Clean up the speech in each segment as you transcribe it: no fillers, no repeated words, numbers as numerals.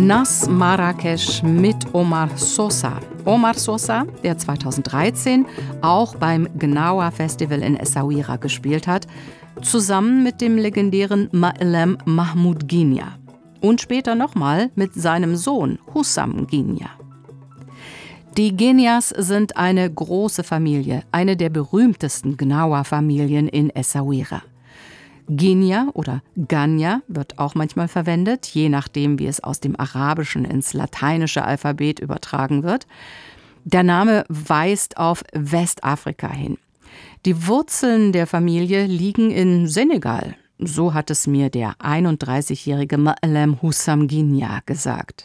Nas Marrakesch mit Omar Sosa. Omar Sosa, der 2013 auch beim Gnawa Festival in Essaouira gespielt hat, zusammen mit dem legendären Ma'lem Mahmoud Guinia. Und später nochmal mit seinem Sohn Hussam Guinia. Die Guinias sind eine große Familie, eine der berühmtesten Gnawa-Familien in Essaouira. Guinia oder Ganya wird auch manchmal verwendet, je nachdem, wie es aus dem Arabischen ins lateinische Alphabet übertragen wird. Der Name weist auf Westafrika hin. Die Wurzeln der Familie liegen in Senegal. So hat es mir der 31-jährige Ma'lem Hussam Guinia gesagt.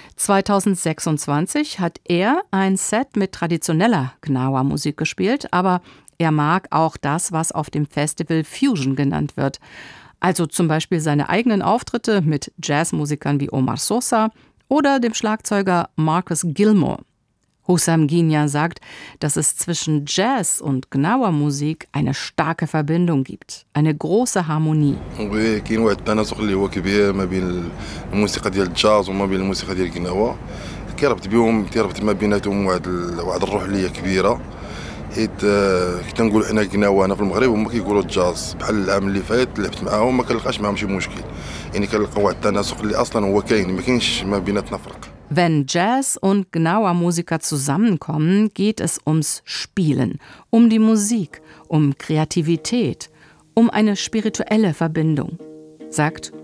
2026 hat er ein Set mit traditioneller Gnawa-Musik gespielt, aber er mag auch das, was auf dem Festival Fusion genannt wird. Also zum Beispiel seine eigenen Auftritte mit Jazzmusikern wie Omar Sosa oder dem Schlagzeuger Marcus Gilmore. Hussam Guinia sagt, dass es zwischen Jazz und Gnawa-Musik eine starke Verbindung gibt, eine große Harmonie. كاين واحد التناسق اللي هو كبير ما بين الموسيقى ديال الجاز وما بين الموسيقى ديال الغناوة كيربط ما بيناتهم واحد الروح اللي هي كبيرة حيت كنقولوا حنا الغناوة هنا في المغرب هما كيقولوا الجاز بحال العام اللي فات لعبت معاهم ما كنلقاش معاهم شي مشكل يعني كنلقى واحد التناسق اللي اصلا هو كاين ما كاينش ما بيناتنا فرق. Wenn Jazz- und Gnawa-Musiker zusammenkommen, geht es ums Spielen, um die Musik, um Kreativität, um eine spirituelle Verbindung, sagt